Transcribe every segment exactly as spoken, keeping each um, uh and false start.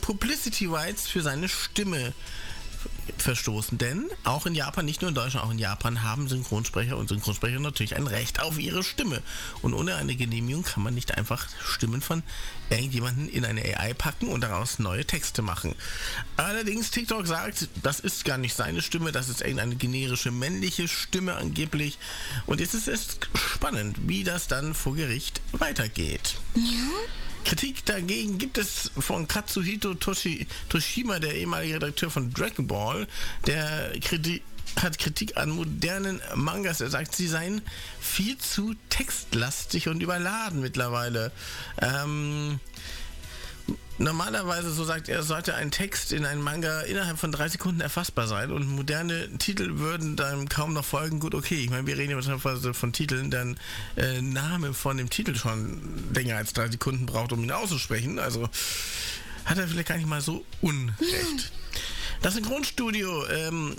Publicity Rights für seine Stimme verstoßen. Denn auch in Japan, nicht nur in Deutschland, auch in Japan haben Synchronsprecher und Synchronsprecher natürlich ein Recht auf ihre Stimme. Und ohne eine Genehmigung kann man nicht einfach Stimmen von irgendjemanden in eine A I packen und daraus neue Texte machen. Allerdings, TikTok sagt, das ist gar nicht seine Stimme, das ist irgendeine generische männliche Stimme angeblich. Und jetzt ist es spannend, wie das dann vor Gericht weitergeht. Ja? Kritik dagegen gibt es von Katsuhito Toshi, Toshima, der ehemalige Redakteur von Dragon Ball, der Kritik, hat Kritik an modernen Mangas. Er sagt, sie seien viel zu textlastig und überladen mittlerweile. Ähm, normalerweise, so sagt er, sollte ein Text in einem Manga innerhalb von drei Sekunden erfassbar sein und moderne Titel würden dann kaum noch folgen. Gut, okay, ich meine, wir reden ja beispielsweise von Titeln, dann äh, Name von dem Titel schon länger als drei Sekunden braucht, um ihn auszusprechen. Also hat er vielleicht gar nicht mal so unrecht. Das Synchronstudio ähm,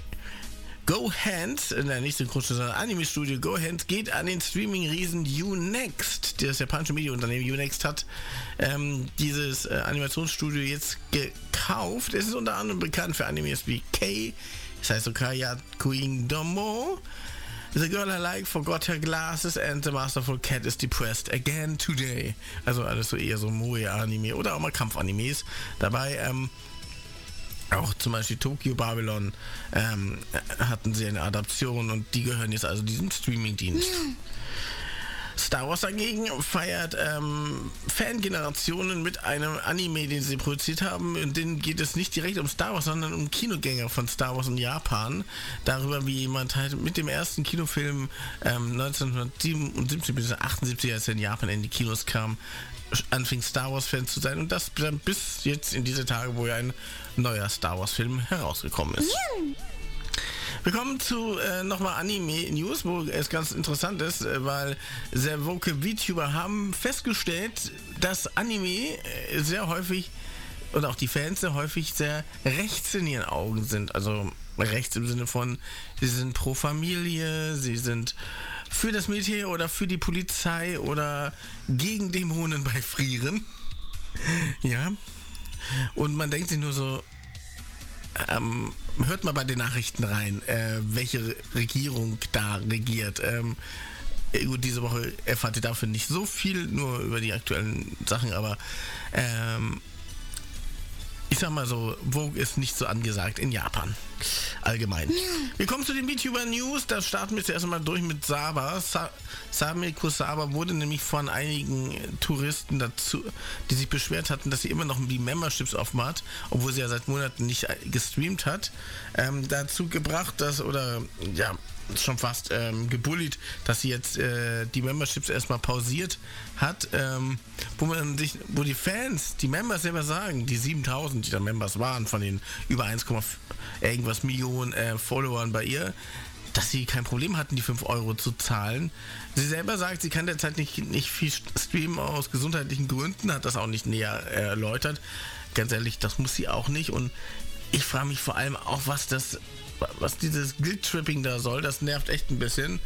Go Hands, nein, nicht Synchronstudio, sondern Anime-Studio Go Hands geht an den Streaming-Riesen Unext. Das japanische Medienunternehmen Unext hat ähm, dieses äh, Animationsstudio jetzt gekauft. Es ist unter anderem bekannt für Animes wie K, das heißt Okaya Queen Domo, The Girl I Like Forgot Her Glasses and The Masterful Cat is Depressed Again Today. Also alles so eher so Moe-Anime oder auch mal Kampf-Animes. Dabei, ähm, auch zum Beispiel Tokyo Babylon ähm, hatten sie eine Adaption und die gehören jetzt also diesem Streaming-Dienst. Star Wars dagegen feiert ähm, Fangenerationen mit einem Anime, den sie produziert haben. In denen geht es nicht direkt um Star Wars, sondern um Kinogänger von Star Wars in Japan. Darüber, wie jemand halt mit dem ersten Kinofilm ähm, neunzehnhundertsiebenundsiebzig bis achtundsiebzig, als er in Japan in die Kinos kam, anfing Star Wars Fan zu sein und das dann bis jetzt in diese Tage, wo ja ein neuer Star Wars Film herausgekommen ist. Yeah. Wir kommen zu äh, nochmal Anime-News, wo es ganz interessant ist, äh, weil sehr woke VTuber haben festgestellt, dass Anime äh, sehr häufig und auch die Fans sehr häufig sehr rechts in ihren Augen sind. Also rechts im Sinne von, sie sind pro Familie, sie sind für das Militär oder für die Polizei oder gegen Dämonen bei Frieren. Ja. Und man denkt sich nur so, ähm, hört mal bei den Nachrichten rein, äh, welche Regierung da regiert. Ähm, gut, diese Woche erfahrt ihr dafür nicht so viel, nur über die aktuellen Sachen, aber ähm, ich sag mal so, Vogue ist nicht so angesagt in Japan. Allgemein. Wir kommen zu den VTuber-News. Da starten wir zuerst einmal durch mit Saba. Sa- Samiko Saba wurde nämlich von einigen Touristen dazu, die sich beschwert hatten, dass sie immer noch die Memberships offen hat, obwohl sie ja seit Monaten nicht gestreamt hat, ähm, dazu gebracht, dass, oder ja, schon fast ähm, gebullied, dass sie jetzt äh, die Memberships erstmal pausiert hat, ähm, wo man sich, wo die Fans, die Members selber sagen, die siebentausend, die da Members waren, von den über eins Komma irgendwas Millionen äh, Followern bei ihr, dass sie kein Problem hatten, die fünf Euro zu zahlen. Sie selber sagt, sie kann derzeit nicht, nicht viel streamen aus gesundheitlichen Gründen, hat das auch nicht näher äh, erläutert. Ganz ehrlich, das muss sie auch nicht und ich frage mich vor allem auch, was das was dieses Guilt-Tripping da soll, das nervt echt ein bisschen.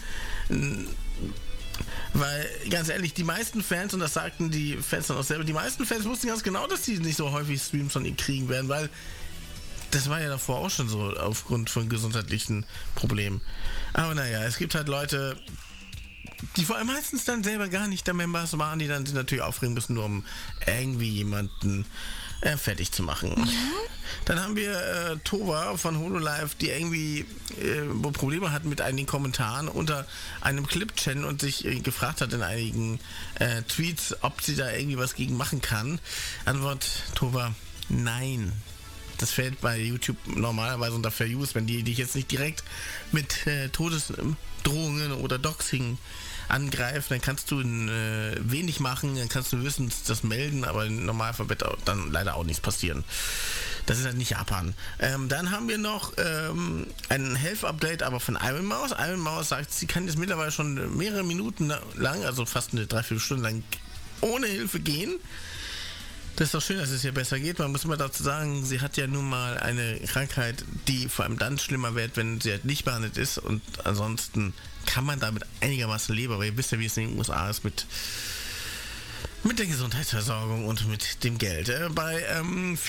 Weil, ganz ehrlich, die meisten Fans, und das sagten die Fans dann auch selber, die meisten Fans wussten ganz genau, dass sie nicht so häufig Streams von ihnen kriegen werden, weil das war ja davor auch schon so, aufgrund von gesundheitlichen Problemen. Aber naja, es gibt halt Leute, die vor allem meistens dann selber gar nicht der Members waren, die dann sich natürlich aufregen müssen, nur um irgendwie jemanden äh, fertig zu machen. Mhm. Dann haben wir äh, Tova von Hololive, die irgendwie äh, wo Probleme hat mit einigen Kommentaren unter einem Clip-Channel und sich äh, gefragt hat in einigen äh, Tweets, ob sie da irgendwie was gegen machen kann. Antwort Tova, nein. Das fällt bei YouTube normalerweise unter Fair Use, wenn die dich jetzt nicht direkt mit äh, Todesdrohungen oder Doxing angreifen, dann kannst du äh, wenig machen, dann kannst du höchstens das melden, aber im Normalfall wird dann leider auch nichts passieren. Das ist halt nicht Japan. Ähm, dann haben wir noch ähm, ein Health-Update, aber von Iron Mouse. Iron Mouse sagt, sie kann jetzt mittlerweile schon mehrere Minuten lang, also fast eine Dreiviertelstunde lang, ohne Hilfe gehen. Das ist doch schön, dass es ihr besser geht. Man muss immer dazu sagen, sie hat ja nun mal eine Krankheit, die vor allem dann schlimmer wird, wenn sie halt nicht behandelt ist. Und ansonsten kann man damit einigermaßen leben. Aber ihr wisst ja, wie es in den U S A ist mit, mit der Gesundheitsversorgung und mit dem Geld. Äh, bei ähm,